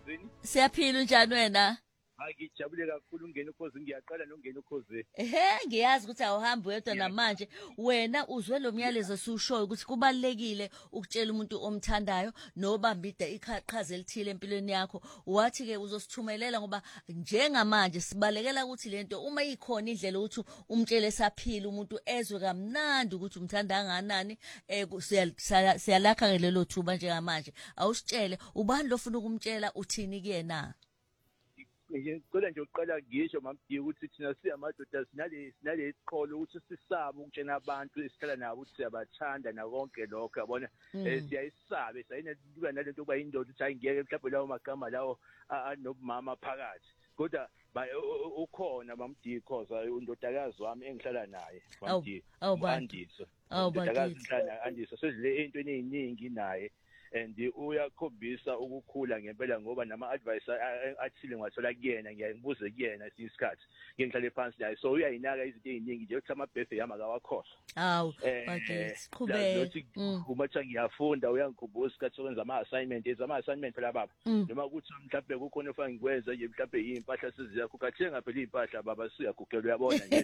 ekhosini. Siyaphila njani wena? Hayi ngijabule kakhulu ungena ukhozi ngiyaqala nongena ukhozi. Ngiyazi ukuthi awuhambi wedwa namanje wena uzwe lo myalezo siwushoyo ukuthi kubalekile ukutshela umuntu omthandayo nobambida iqhaza elithile empilweni yakho. Wathi ke uzosithumelela ngoba njengamanje sibalekela ukuthi lento uma ikhona indlela ukuthi umtshele saphila umuntu ezwe kamnandi ukuthi umthanda kangakanani siyalakha ke lelo thuba njengamanje. Awusitshele ubani lofuna ukumtshela uthini kuyena? Ngicela nje uqala ngisho mamdiya ukuthi thina siyamadoda sinale siqholo ukuthi sisabe ukutshena abantu esihlala nabo ukuthi siyabathanda na konke lokho yabona siyayisabe sayinelika nalento kuba indoda ukuthi ayingeke mhlawumbe lawo magama lawo anobumama phakathi kodwa ukhona mamdiya khoza undodakazi wami engihlala naye mamdiya Andisa undodakazi ngihlala Andisa sedle into eziningi naye and uyakhombisa ukukhula ngempela ngoba nama advice athile ngathola kuyena ngiyayibuza kuyena isikhathi ngihlale phansi naye so uyayinaka izinto eziningi nje ukuthi ama birthday yami akawakhohlwa bakithi qhubeka uma cha ngiyafunda uyangikhumbuza isikhathi sokwenza ama assignment phela baba noma ukuthi mhlawumbe kukhona ofana ngikwenza nje mhlawumbe impahla siziyakho kathenga phela impahla baba siyagugelwa uyabona nje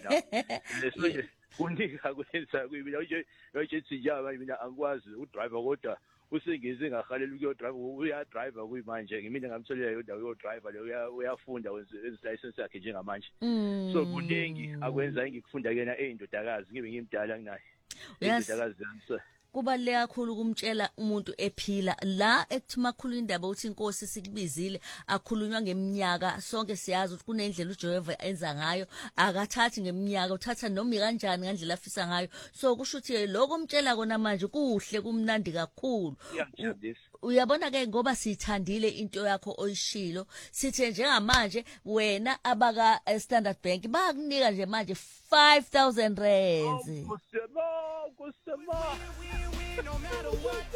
la kunika kwenza kuyibila nje nje njalo mina angikwazi udriver kodwa usengeze ngahalela ukuyodrive uyadriver kuyimanje ngimina ngamtholela yodwa uyodriver le uyafunda wenza license yakhe njengamanje so kuningi akwenza ngikufunda kena eyindodakazi ngibe ngimdala kunaye indodakazi yami kubaleka kakhulu ukumtshela umuntu ephila la ekuthima khulu indaba ukuthi inkosi sikubizile akhulunywa ngeminyaka sonke siyazi ukuthi kunendlela uJehova enza ngayo akathathi ngeminyaka uthatha noma kanjani ngandlela afisa ngayo so kusho ukuthi lokho umtshela kona manje kuhle kumnandi kakhulu uyabona ke ngoba sithandile into yakho oyishilo sithe njengamanje wena abaka Standard Bank bakunika nje manje 5,000 rands kusema no matter what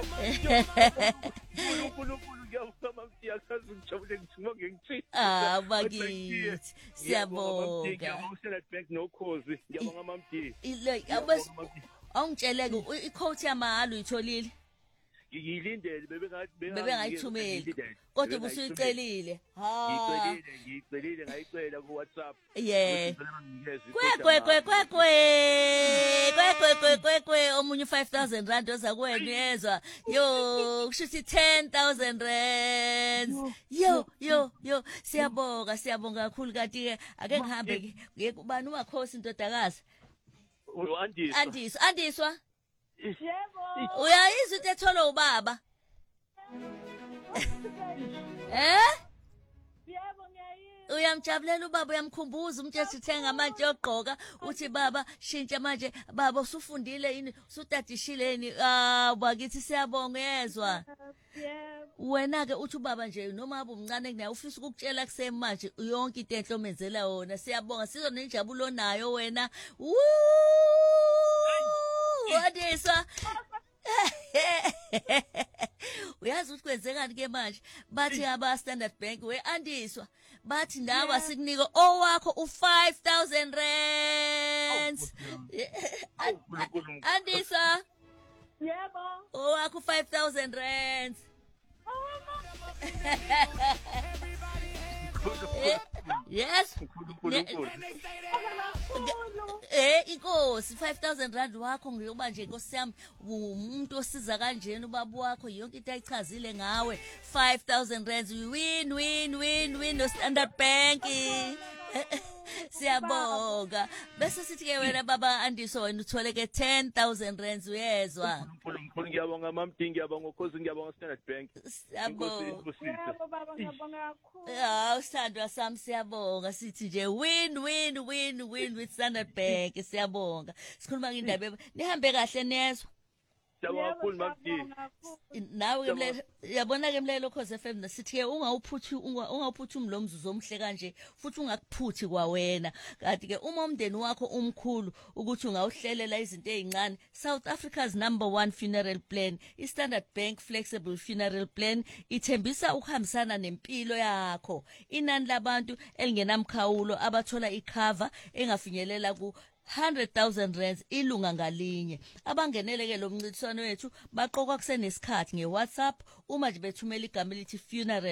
bakithi siyabonga nokhozi ngiyabonga mamdi awungitsheleke iquote yamahalo uyitholile ngiyilindele bebengayithumeli kodwa ubusuyicelile ngiyicelile ngayicela ku WhatsApp kwe omunye 5,000 rand oza kuwena uyezwa yo kushuthi 10,000 rands yo siyabonga kakhulu kanti ke ake ngihambe ngeke ubani umakhosi indodakazi Andiswa Yebo. Uyayizwa into ethola ubaba? Yebo ngiyayizwa. Uyamjabulela ubaba uyamkhumbuza umthetho uthenga manje ogqoka uthi baba shintsha manje baba usufundile yini usutadishile yini bakithi siyabonga yezwa. Yebo. Wena ke uthi ubaba nje noma abe umncane kunaye ufisa ukukutshela kusemanje yonke into enhle omenzela yona siyabonga sizonenjabulo nayo wena. Andiswa uyazi ukuthi kwenzekani ke manje bathi aba Standard Bank we Andiswa bathi nawe sikunika owakho u5,000 rands Andiswa Yebo. owakho u5,000 rands yes inkosi 5,000 rand wakho ngiyoba nje inkosi yami umuntu osiza kanjena ubaba wakho yonke into ayichazile ngawe 5,000 rands win no Standard Bank siyabonga bese sithi ke wena baba Andiso wena uthole ke 10,000 rands uyezwa ngiyabonga mamdi ngiyabonga ukhozi ngiyabonga Standard Bank siyabonga yebo baba ngiyabonga kakhulu usandwa sami siyabonga sithi nje win with Standard Bank siyabonga sikhuluma ngindaba nihambe kahle nezwa Siyabonga mamdi nawe ke mle yabona ke mlelo Khosi FM nasithi ke ungawuphuthi umlomzuzu omhle kanje futhi ungakuphuthi kwawena kanti ke uma umndeni wakho umkhulu ukuthi ungawuhlelela izinto ezincane South Africa's #1 funeral plan iStandard Bank flexible funeral plan ithembisa ukuhambisana nempilo yakho inani labantu elingenamkhawulo abathola icover engafinyelela ku 100,000 rands ilunga ngalinye abangeneleke lo mncintiswano wethu baqokwa kusenesikhathi ngeWhatsApp uma nje bethumela igama elithi funeral